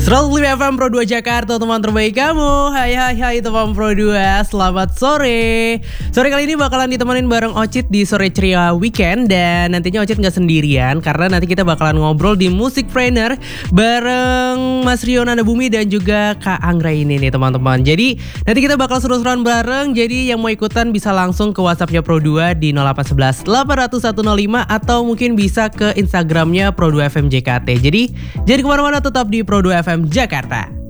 105 FM Pro 2 Jakarta, teman terbaik kamu. Hai teman Pro 2, selamat sore. Sore kali ini bakalan ditemenin bareng Ocit di Sore Ceria Weekend. Dan nantinya Ocit gak sendirian, karena nanti kita bakalan ngobrol di Music Trainer bareng Mas Rio Nandabumi dan juga Kak Anggra ini nih teman-teman. Jadi nanti kita bakal seru-seruan bareng. Jadi yang mau ikutan bisa langsung ke WhatsAppnya Pro 2 di 0811 800 105 atau mungkin bisa ke Instagramnya Pro 2 FM JKT. Jadi jangan kemana-mana, tetap di Pro 2 FM Jakarta.